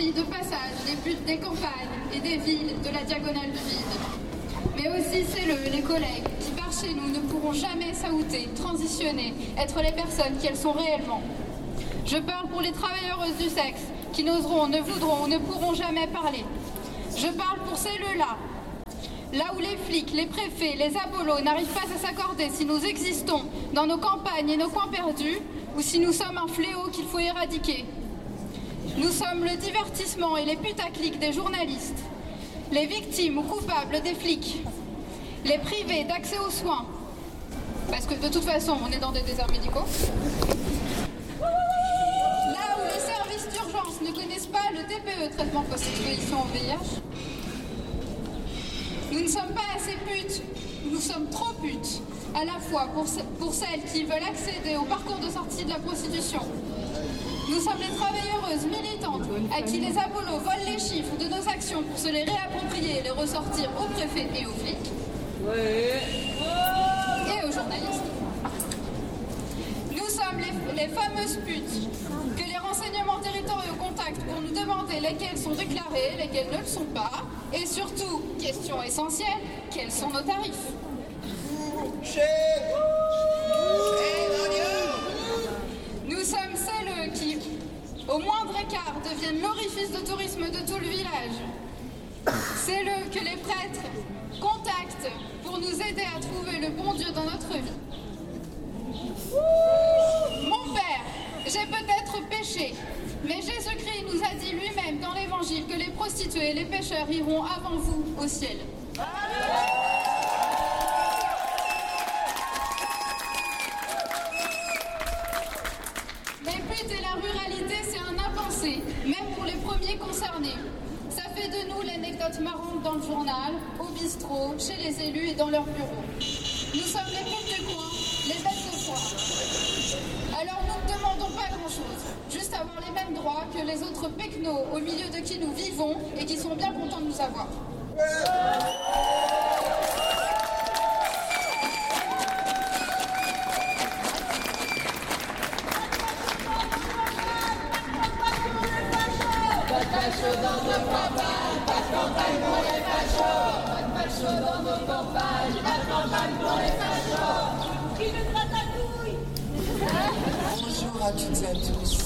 filles de passage des campagnes et des villes de la diagonale du vide. Mais aussi c'est les collègues qui par chez nous ne pourront jamais s'outer, transitionner, être les personnes qu'elles sont réellement. Je parle pour les travailleuses du sexe qui n'oseront, ne voudront ou ne pourront jamais parler. Je parle pour celles-là, là où les flics, les préfets, les abolos n'arrivent pas à s'accorder si nous existons dans nos campagnes et nos coins perdus ou si nous sommes un fléau qu'il faut éradiquer. Nous sommes le divertissement et les putaclics des journalistes, les victimes ou coupables des flics, les privés d'accès aux soins, parce que de toute façon on est dans des déserts médicaux. Là où les services d'urgence ne connaissent pas le TPE, traitement post-exposition au VIH. Nous ne sommes pas assez putes, nous sommes trop putes, à la fois pour celles qui veulent accéder au parcours de sortie de la prostitution. Nous sommes les travailleuses militantes à qui les abolos volent les chiffres de nos actions pour se les réapproprier et les ressortir aux préfets et aux flics. Et aux journalistes. Nous sommes les fameuses putes que les renseignements territoriaux contactent pour nous demander lesquelles sont déclarées, lesquelles ne le sont pas, et surtout, question essentielle, quels sont nos tarifs. Nous sommes celles qui, au moindre écart, deviennent l'orifice de tourisme de tout le village. Celles que les prêtres contactent pour nous aider à trouver le bon Dieu dans notre vie. Mon père, j'ai peut-être péché, mais Jésus-Christ nous a dit lui-même dans l'Évangile que les prostituées et les pécheurs iront avant vous au ciel. Les putes et la ruralité, c'est un impensé, même pour les premiers concernés. Ça fait de nous l'anecdote marrante dans le journal, au bistrot, chez les élus et dans leurs bureaux. Nous sommes les putes du coin, les bêtes de foire. Alors nous ne demandons pas grand-chose, juste avoir les mêmes droits que les autres pecnos au milieu de qui nous vivons et qui sont bien contents de nous avoir. Bonjour à toutes et à tous.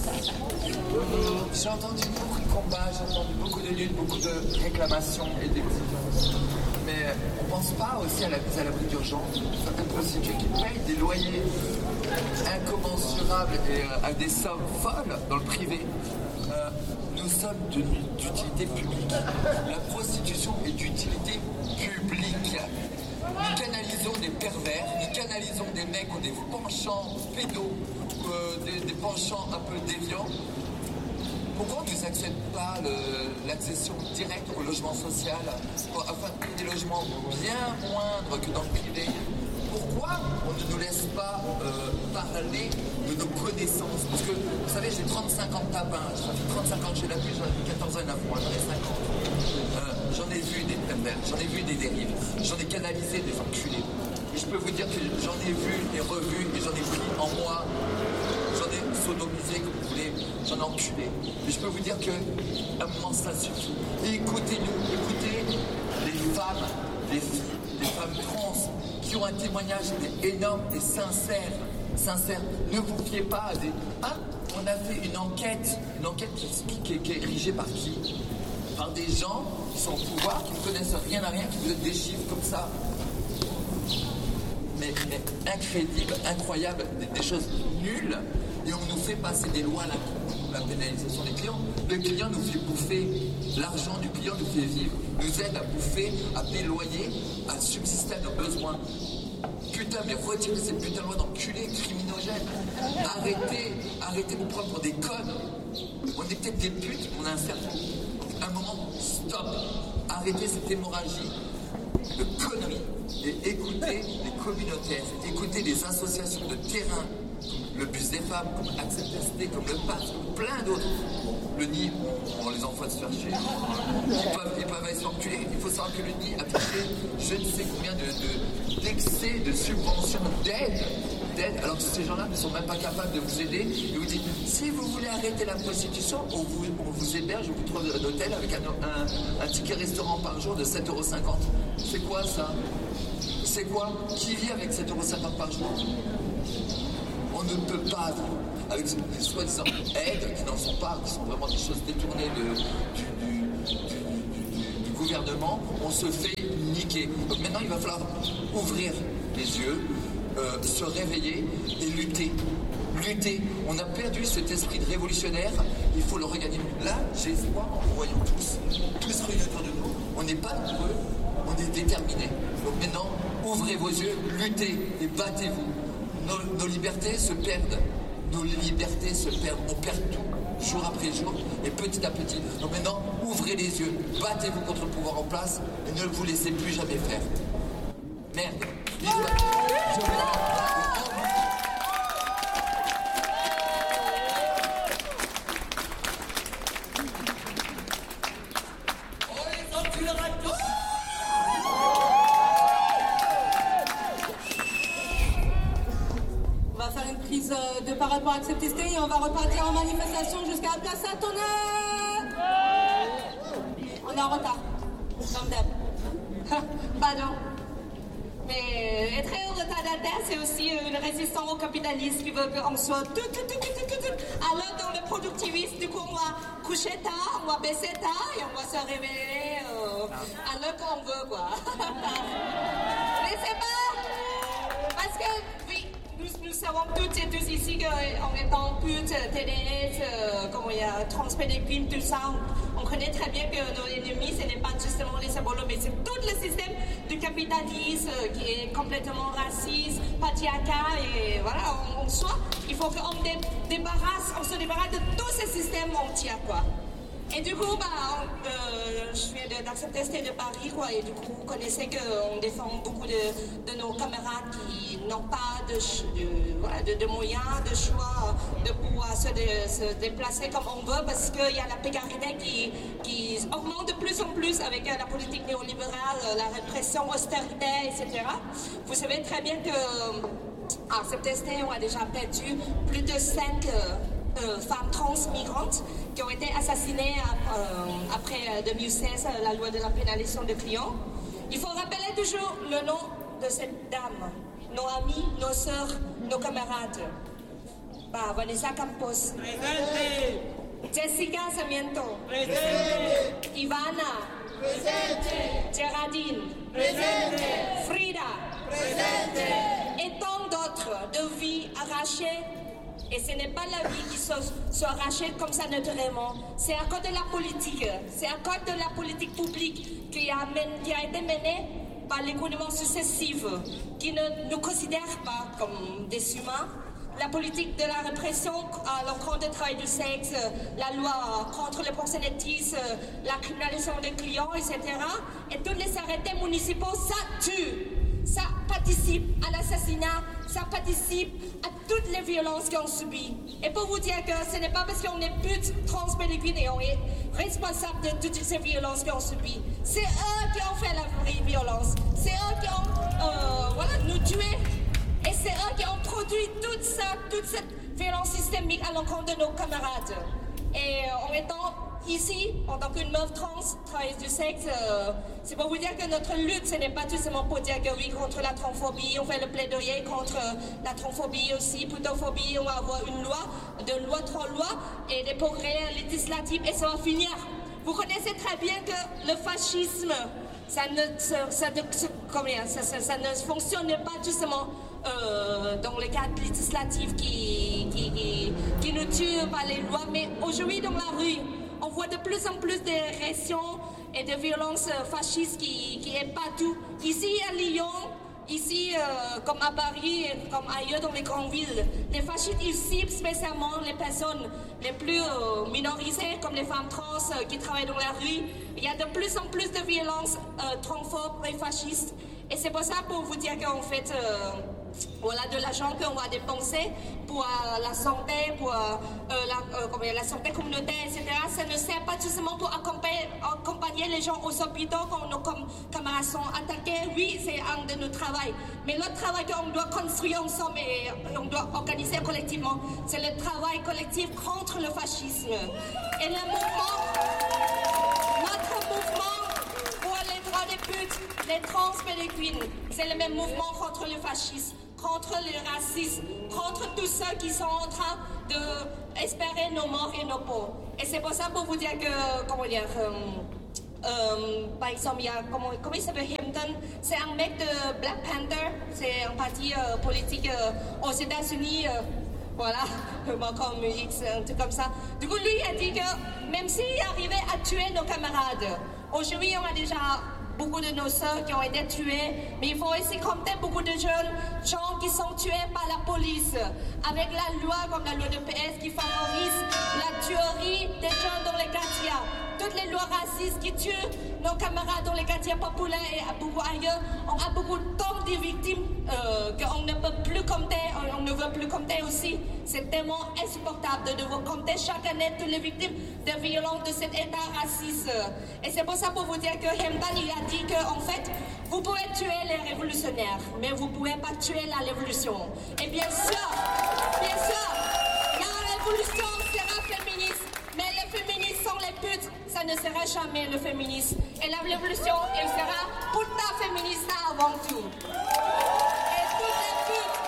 J'ai entendu beaucoup de combats, j'ai entendu beaucoup de luttes, beaucoup de réclamations et d'exigences. Mais on ne pense pas aussi à la mise à l'abri d'urgence de certaines prostituées qui payent des loyers incommensurables et à des sommes folles dans le privé. Nous sommes d'utilité publique. La prostitution est d'utilité publique. Nous canalisons des pervers, nous canalisons des mecs ou des penchants pédos, des penchants un peu déviants. Pourquoi on ne nous accepte pas l'accession directe au logement social afin de payer des logements bien moindres que dans le privé? Pourquoi on ne nous laisse pas parler de nos connaissances? Parce que, vous savez, j'ai 35 ans de tapin, ça fait 35 ans que j'ai la pluie, j'en ai 14 ans et 9 mois, j'en ai 50. J'en ai vu des pervers, j'en ai vu des dérives, j'en ai canalisé des enculés. Et je peux vous dire que j'en ai vu et revu et j'en ai pris en moi, j'en ai sodomisé comme vous voulez, j'en ai enculé. Mais je peux vous dire que à un moment ça suffit. Et écoutez-nous, écoutez les femmes, les filles, les femmes trans qui ont un témoignage énorme et sincère. Ne vous fiez pas à des... Ah, on a fait une enquête qui est érigée par qui? Par des gens qui sont au pouvoir, qui ne connaissent rien à rien, qui vous donnent des chiffres comme ça. Mais incrédible, incroyable, des choses nulles. Et on nous fait passer des lois à la pénalisation des clients. Le client nous fait bouffer, l'argent du client nous fait vivre, nous aide à bouffer, à payer le loyer, à subsister à nos besoins. Putain, mais retirez cette putain de loi d'enculés, criminogènes. Arrêtez de vous prendre pour des connes. On est peut-être des putes, on a un cerveau. Un moment, stop. Arrêtez cette hémorragie de conneries. Et écoutez les communautaires, écoutez les associations de terrain, comme le Bus des femmes, comme Acceptacité, comme le PAS, comme plein d'autres. Le nid, on les envoie se faire chier. Ils peuvent aller s'enculer. Il faut savoir que le nid a touché je ne sais combien d'excès de subventions, d'aide d'aide, alors que ces gens-là ne sont même pas capables de vous aider. Ils vous disent, si vous voulez arrêter la prostitution, on vous héberge, on vous trouve un hôtel avec un ticket restaurant par jour de 7,50 €. C'est quoi ça? C'est quoi? Qui vit avec 7,50 € par jour? On ne peut pas vivre avec des soi-disant aides qui n'en sont pas, qui sont vraiment des choses détournées du gouvernement. On se fait niquer. Donc maintenant, il va falloir ouvrir les yeux, se réveiller et lutter. Lutter. On a perdu cet esprit de révolutionnaire, il faut le regagner. Là, j'ai espoir en vous voyant tous réunis autour de nous. On n'est pas nombreux, on est déterminés. Donc maintenant, ouvrez vos yeux, luttez et battez-vous. Nos libertés se perdent. Nos libertés se perdent. On perd tout, jour après jour, et petit à petit. Donc maintenant, ouvrez les yeux, battez-vous contre le pouvoir en place et ne vous laissez plus jamais faire. Merde. De parole pour accepter et on va repartir en manifestation jusqu'à la place Saint-Honneur. On est en retard, comme d'hab. Pardon. Mais être retardataire, c'est aussi une résistance au capitalisme qui veut qu'on soit tout. Alors dans le productivisme, du coup, on va coucher tard, on va baisser tard et on va se réveiller à l'heure qu'on veut, quoi. Mais c'est pas... Parce que, oui, nous savons toutes et tous ici qu'en étant putes, TDS, comment il y a transpédéquine, tout ça, on connaît très bien que nos ennemis, ce n'est pas justement les symboles, mais c'est tout le système du capitalisme qui est complètement raciste, patriarcal, et voilà, en soi, il faut qu'on se débarrasse de tous ces systèmes entiers, quoi. Et du coup, je viens d'accepter de Paris, quoi, et du coup, vous connaissez qu'on défend beaucoup de nos camarades qui n'ont pas de moyens, de choix, de pouvoir se déplacer comme on veut, parce qu'il y a la précarité qui augmente de plus en plus avec la politique néolibérale, la répression, austérité, etc. Vous savez très bien qu'à Septembre, on a déjà perdu plus de 5 femmes trans migrantes qui ont été assassinées après 2016, la loi de la pénalisation de clients. Il faut rappeler toujours le nom de cette dame, nos amis, nos sœurs, nos camarades. Vanessa Campos. Presente. Jessica Sarmiento. Presente. Ivana. Presente. Geraldine. Presente. Frida. Presente. Et tant d'autres de vies arrachées. Et ce n'est pas la vie qui se arrachée comme ça naturellement. C'est à cause de la politique. C'est à cause de la politique publique qui a été menée par les gouvernements successifs qui ne nous considèrent pas comme des humains. La politique de la répression à l'encontre du travail du sexe, la loi contre le proxénétisme, la criminalisation des clients, etc. Et tous les arrêtés municipaux, ça tue. Ça participe à l'assassinat, ça participe à toutes les violences qu'on subit. Et pour vous dire que ce n'est pas parce qu'on est pute, trans, pédophile et on est responsable de toutes ces violences qu'on subit. C'est eux qui ont fait la vraie violence. C'est eux qui ont nous tués. Et c'est eux qui ont produit toute cette violence systémique à l'encontre de nos camarades. Et en étant ici, en tant qu'une meuf trans, travailleuse du sexe, c'est pour vous dire que notre lutte, ce n'est pas tout simplement pour dire que oui, contre la transphobie, on fait le plaidoyer contre la transphobie aussi, putophobie, on va avoir une loi, trois lois, et des progrès législatifs, et ça va finir. Vous connaissez très bien que le fascisme, ça ne fonctionne pas justement dans les cadres législatifs qui nous tuent par les lois, mais aujourd'hui dans la rue, on voit de plus en plus de réactions et de violences fascistes qui est partout. Ici à Lyon, ici comme à Paris, comme ailleurs dans les grandes villes, les fascistes ils ciblent spécialement les personnes les plus minorisées, comme les femmes trans qui travaillent dans la rue. Il y a de plus en plus de violences transphobes et fascistes. Et c'est pour ça pour vous dire qu'en fait, voilà, de l'argent qu'on va dépenser pour la santé, pour la santé communautaire, etc. Ça ne sert pas tout simplement pour accompagner les gens aux hôpitaux quand nos camarades sont attaqués. Oui, c'est un de nos travaux. Mais le travail qu'on doit construire ensemble et on doit organiser collectivement, c'est le travail collectif contre le fascisme. Et le mouvement, notre mouvement pour les droits des putes, les trans et les queens, c'est le même mouvement contre le fascisme, contre le racisme, contre tous ceux qui sont en train d'espérer nos morts et nos peaux. Et c'est pour ça pour vous dire que, par exemple, il y a, comment il s'appelle, Hampton, c'est un mec de Black Panther, c'est un parti politique aux États-Unis, voilà, Malcolm X, un truc comme ça. Du coup, lui, il a dit que même s'il arrivait à tuer nos camarades, aujourd'hui, on a déjà beaucoup de nos sœurs qui ont été tuées, mais il faut aussi compter beaucoup de jeunes gens qui sont tués par la police, avec la loi comme la loi de PS qui favorise la tuerie des jeunes dans les quartiers. Toutes les lois racistes qui tuent nos camarades dans les quartiers populaires et à beaucoup ailleurs, on a beaucoup tant de victimes qu'on ne peut plus compter, on ne veut plus compter aussi. C'est tellement insupportable de devoir compter chaque année toutes les victimes de violences de cet état raciste. Et c'est pour ça pour vous dire que Hampton, il a dit qu'en fait, vous pouvez tuer les révolutionnaires, mais vous ne pouvez pas tuer la révolution. Et bien sûr, la révolution sera féministe, mais les féministes sont les putes, ça ne sera jamais le féminisme. Et la révolution, elle sera puta féministe avant tout. Et toutes les putes,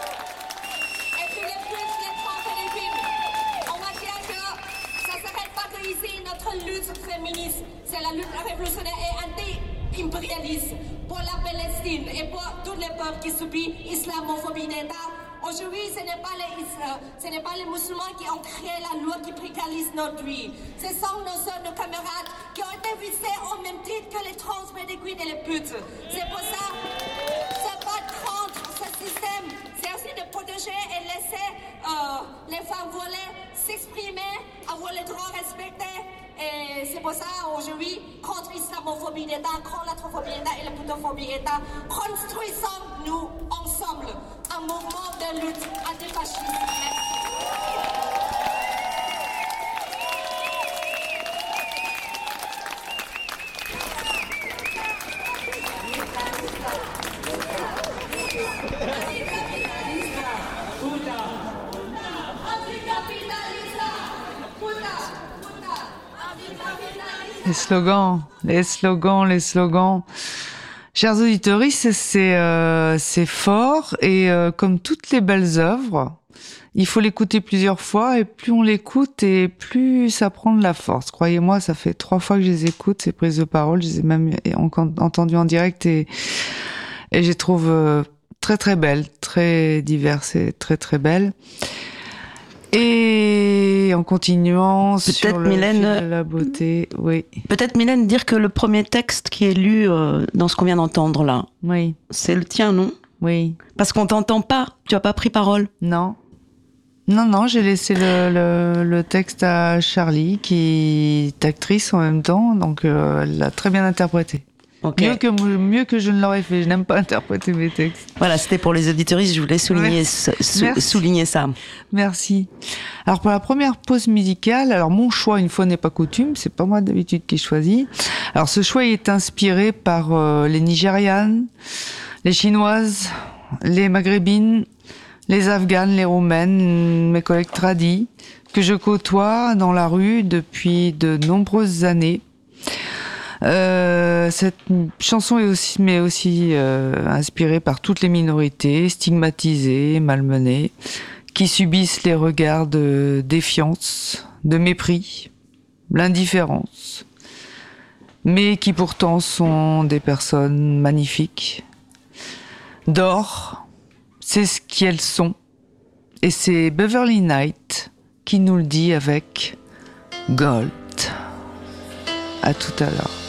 les trans et les queens, on va dire que ça ne s'arrête pas que ici, notre lutte féministe, c'est la lutte révolutionnaire et anti-impérialiste pour la Palestine et pour tous les peuples qui subissent l'islamophobie d'État. Aujourd'hui, ce n'est pas les musulmans qui ont créé la loi qui précarise notre vie. Ce sont nos camarades qui ont été visés au même titre que les trans, les queens et les putes. C'est pour ça, se battre contre ce système, c'est aussi de protéger et laisser les femmes volées s'exprimer, avoir les droits respectés. Et c'est pour ça, aujourd'hui, contre l'islamophobie d'État, contre la transphobie d'État et la putophobie d'État, construisons-nous ensemble un mouvement de lutte antifasciste. Les slogans. Chers auditeurs, c'est fort et comme toutes les belles œuvres, il faut l'écouter plusieurs fois et plus on l'écoute et plus ça prend de la force. Croyez-moi, ça fait 3 fois que je les écoute, ces prises de parole, je les ai même entendues en direct et je les trouve très très belles, très diverses et très très belles. Et en continuant peut-être sur le Mylène, fil de la beauté, oui. Peut-être Mylène dire que le premier texte qui est lu dans ce qu'on vient d'entendre là, Oui. c'est le tien, non ? Oui. Parce qu'on t'entend pas, tu as pas pris parole. Non, j'ai laissé le texte à Charlie, qui est actrice en même temps, donc elle l'a très bien interprété. Okay. Mieux que je ne l'aurais fait. Je n'aime pas interpréter mes textes. Voilà, c'était pour les auditeuristes, je voulais souligner ça. Merci. Alors pour la première pause musicale, alors mon choix, une fois n'est pas coutume, c'est pas moi d'habitude qui choisis. Alors ce choix est inspiré par les Nigérianes, les Chinoises, les Maghrébines, les Afghanes, les Roumaines, mes collègues tradis, que je côtoie dans la rue depuis de nombreuses années. Cette chanson est aussi inspirée par toutes les minorités stigmatisées, malmenées, qui subissent les regards de défiance, de mépris, l'indifférence, mais qui pourtant sont des personnes magnifiques. D'or, c'est ce qu'elles sont, et c'est Beverly Knight qui nous le dit avec Gold. À tout à l'heure.